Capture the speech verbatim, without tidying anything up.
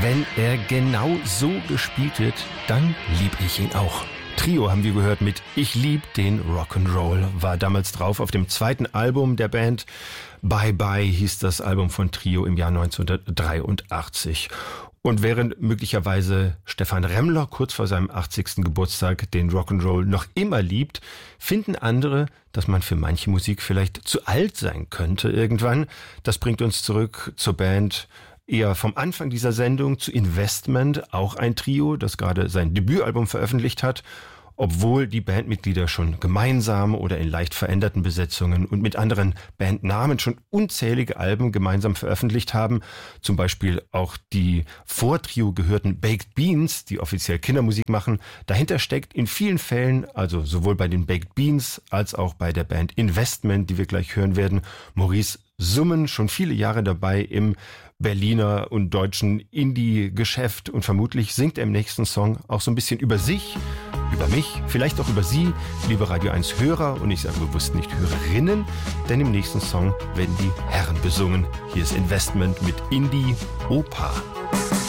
Wenn er genau so gespielt wird, dann lieb ich ihn auch. Trio haben wir gehört mit Ich lieb den Rock'n'Roll, war damals drauf auf dem zweiten Album der Band. Bye Bye hieß das Album von Trio im Jahr neunzehnhundertdreiundachtzig. Und während möglicherweise Stefan Remmler kurz vor seinem achtzigsten Geburtstag den Rock'n'Roll noch immer liebt, finden andere, dass man für manche Musik vielleicht zu alt sein könnte irgendwann. Das bringt uns zurück zur Band eher vom Anfang dieser Sendung zu Investment, auch ein Trio, das gerade sein Debütalbum veröffentlicht hat, obwohl die Bandmitglieder schon gemeinsam oder in leicht veränderten Besetzungen und mit anderen Bandnamen schon unzählige Alben gemeinsam veröffentlicht haben. Zum Beispiel auch die vor Trio gehörten Baked Beans, die offiziell Kindermusik machen. Dahinter steckt in vielen Fällen, also sowohl bei den Baked Beans als auch bei der Band Investment, die wir gleich hören werden, Maurice Summen, schon viele Jahre dabei im Berliner und deutschen Indie-Geschäft, und vermutlich singt er im nächsten Song auch so ein bisschen über sich, über mich, vielleicht auch über Sie, liebe Radio eins Hörer, und ich sage bewusst nicht Hörerinnen, denn im nächsten Song werden die Herren besungen. Hier ist Investment mit Indie Opa.